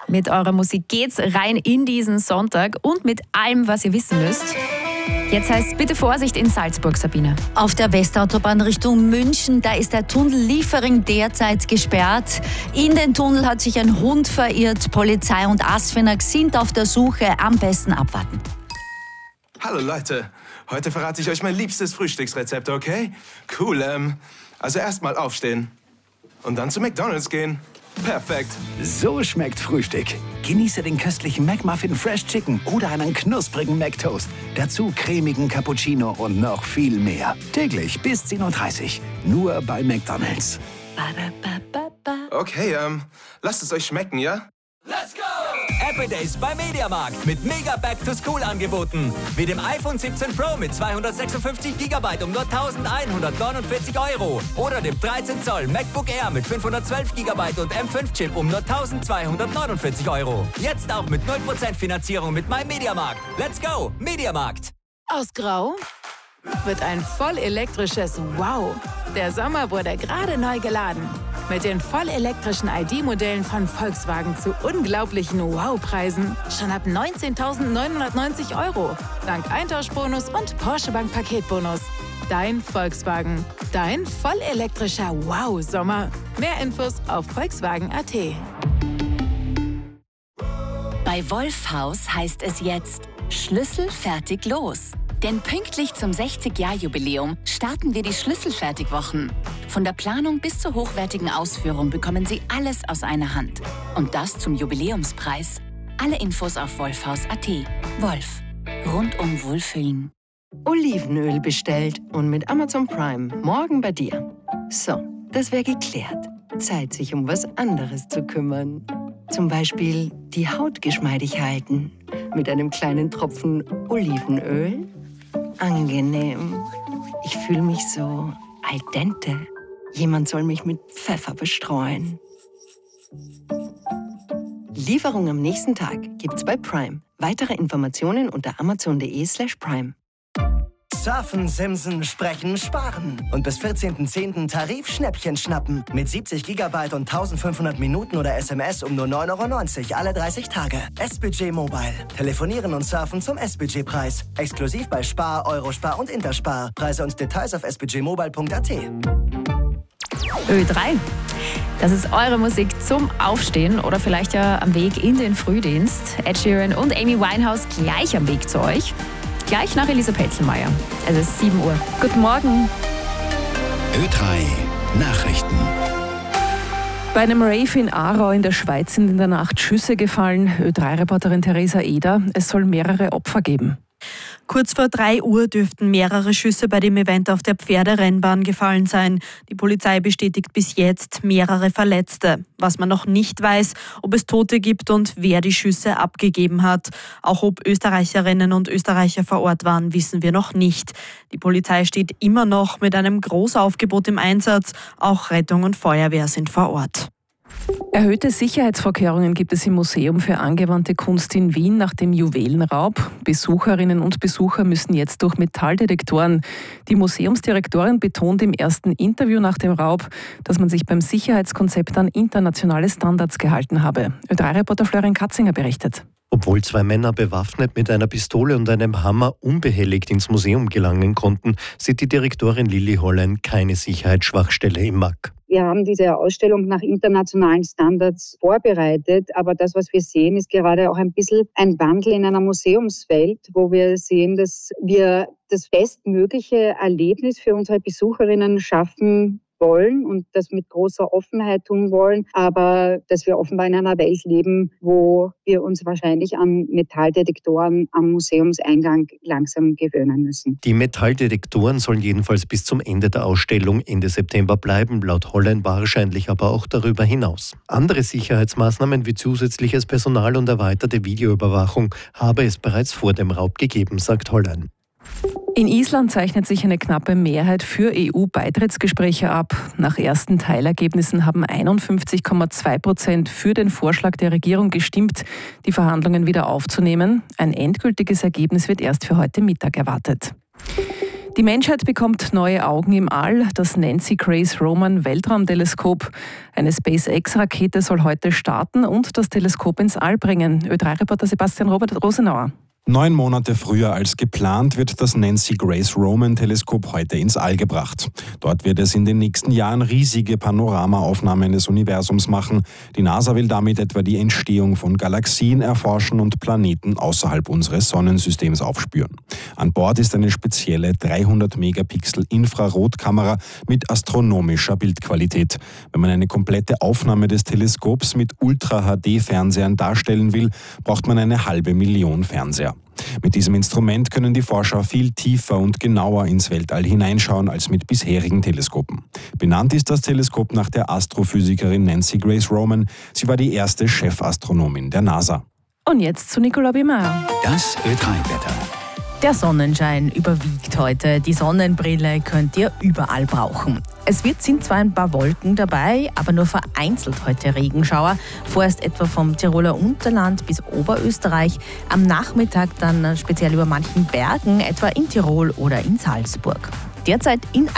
Mit eurer Musik geht's rein in diesen Sonntag und mit allem, was ihr wissen müsst. Jetzt heißt bitte Vorsicht in Salzburg, Sabine. Auf der Westautobahn Richtung München, da ist der Tunnel Liefering derzeit gesperrt. In den Tunnel hat sich ein Hund verirrt. Polizei und ASFINAG sind auf der Suche. Am besten abwarten. Hallo Leute, heute verrate ich euch mein liebstes Frühstücksrezept, okay? Cool, also erstmal aufstehen und dann zu McDonald's gehen. Perfekt. So schmeckt Frühstück. Genieße den köstlichen McMuffin Fresh Chicken oder einen knusprigen McToast. Dazu cremigen Cappuccino und noch viel mehr. Täglich bis 10:30 Uhr. Nur bei McDonald's. Okay, lasst es euch schmecken, ja? Let's go! Happy Days bei Mediamarkt mit mega Back-to-School-Angeboten. Wie dem iPhone 17 Pro mit 256 GB um nur 1.149 € oder dem 13 Zoll MacBook Air mit 512 GB und M5-Chip um nur 1.249 €. Jetzt auch mit 0% Finanzierung mit MyMediamarkt. Let's go, Mediamarkt! Aus Grau wird ein vollelektrisches Wow. Der Sommer wurde gerade neu geladen. Mit den vollelektrischen ID-Modellen von Volkswagen zu unglaublichen Wow-Preisen. Schon ab 19.990 €. Dank Eintauschbonus und Porsche Bank Paketbonus. Dein Volkswagen. Dein vollelektrischer Wow-Sommer. Mehr Infos auf Volkswagen.at. Bei Wolfhaus heißt es jetzt Schlüssel fertig los. Denn pünktlich zum 60-Jahr-Jubiläum starten wir die Schlüsselfertigwochen. Von der Planung bis zur hochwertigen Ausführung bekommen Sie alles aus einer Hand. Und das zum Jubiläumspreis. Alle Infos auf wolfhaus.at. Wolf. Rundum Wohlfühlen. Olivenöl bestellt und mit Amazon Prime morgen bei dir. So, das wäre geklärt. Zeit, sich um was anderes zu kümmern. Zum Beispiel die Haut geschmeidig halten. Mit einem kleinen Tropfen Olivenöl. Angenehm. Ich fühle mich so al dente. Jemand soll mich mit Pfeffer bestreuen. Lieferung am nächsten Tag gibt's bei Prime. Weitere Informationen unter amazon.de/prime. Surfen, Simsen, Sprechen, Sparen. Und bis 14.10. Tarif-Schnäppchen schnappen. Mit 70 GB und 1500 Minuten oder SMS um nur 9,90 € alle 30 Tage. S-Budget Mobile. Telefonieren und surfen zum S-Budget-Preis. Exklusiv bei Spar, Eurospar und Interspar. Preise und Details auf sbudgetmobile.at. Ö3. Das ist eure Musik zum Aufstehen oder vielleicht ja am Weg in den Frühdienst. Ed Sheeran und Amy Winehouse gleich am Weg zu euch. Gleich nach Elise Petzelmeier. Es ist 7 Uhr. Guten Morgen. Ö3 Nachrichten. Bei einem Rave in Aarau in der Schweiz sind in der Nacht Schüsse gefallen. Ö3-Reporterin Theresa Eder. Es soll mehrere Opfer geben. Kurz vor 3 Uhr dürften mehrere Schüsse bei dem Event auf der Pferderennbahn gefallen sein. Die Polizei bestätigt bis jetzt mehrere Verletzte. Was man noch nicht weiß, ob es Tote gibt und wer die Schüsse abgegeben hat. Auch ob Österreicherinnen und Österreicher vor Ort waren, wissen wir noch nicht. Die Polizei steht immer noch mit einem Großaufgebot im Einsatz. Auch Rettung und Feuerwehr sind vor Ort. Erhöhte Sicherheitsvorkehrungen gibt es im Museum für angewandte Kunst in Wien nach dem Juwelenraub. Besucherinnen und Besucher müssen jetzt durch Metalldetektoren. Die Museumsdirektorin betont im ersten Interview nach dem Raub, dass man sich beim Sicherheitskonzept an internationale Standards gehalten habe. Ö3-Reporter Florian Katzinger berichtet. Obwohl 2 Männer bewaffnet mit einer Pistole und einem Hammer unbehelligt ins Museum gelangen konnten, sieht die Direktorin Lilly Hollein keine Sicherheitsschwachstelle im MAK. Wir haben diese Ausstellung nach internationalen Standards vorbereitet, aber das, was wir sehen, ist gerade auch ein bisschen ein Wandel in einer Museumswelt, wo wir sehen, dass wir das bestmögliche Erlebnis für unsere Besucherinnen schaffen wollen und das mit großer Offenheit tun wollen, aber dass wir offenbar in einer Welt leben, wo wir uns wahrscheinlich an Metalldetektoren am Museumseingang langsam gewöhnen müssen. Die Metalldetektoren sollen jedenfalls bis zum Ende der Ausstellung Ende September bleiben, laut Hollein wahrscheinlich aber auch darüber hinaus. Andere Sicherheitsmaßnahmen wie zusätzliches Personal und erweiterte Videoüberwachung habe es bereits vor dem Raub gegeben, sagt Hollein. In Island zeichnet sich eine knappe Mehrheit für EU-Beitrittsgespräche ab. Nach ersten Teilergebnissen haben 51,2% für den Vorschlag der Regierung gestimmt, die Verhandlungen wieder aufzunehmen. Ein endgültiges Ergebnis wird erst für heute Mittag erwartet. Die Menschheit bekommt neue Augen im All. Das Nancy Grace Roman Weltraumteleskop. Eine SpaceX-Rakete soll heute starten und das Teleskop ins All bringen. Ö3-Reporter Sebastian Robert Rosenauer. 9 Monate früher als geplant wird das Nancy Grace Roman Teleskop heute ins All gebracht. Dort wird es in den nächsten Jahren riesige Panoramaaufnahmen des Universums machen. Die NASA will damit etwa die Entstehung von Galaxien erforschen und Planeten außerhalb unseres Sonnensystems aufspüren. An Bord ist eine spezielle 300 Megapixel Infrarotkamera mit astronomischer Bildqualität. Wenn man eine komplette Aufnahme des Teleskops mit Ultra-HD-Fernsehern darstellen will, braucht man eine 500.000 Fernseher. Mit diesem Instrument können die Forscher viel tiefer und genauer ins Weltall hineinschauen als mit bisherigen Teleskopen. Benannt ist das Teleskop nach der Astrophysikerin Nancy Grace Roman. Sie war die erste Chefastronomin der NASA. Und jetzt zu Nicola Bimmer. Das Ö3-Wetter. Der Sonnenschein überwiegt heute. Die Sonnenbrille könnt ihr überall brauchen. Sind zwar ein paar Wolken dabei, aber nur vereinzelt heute Regenschauer. Vorerst etwa vom Tiroler Unterland bis Oberösterreich. Am Nachmittag dann speziell über manchen Bergen, etwa in Tirol oder in Salzburg. Derzeit in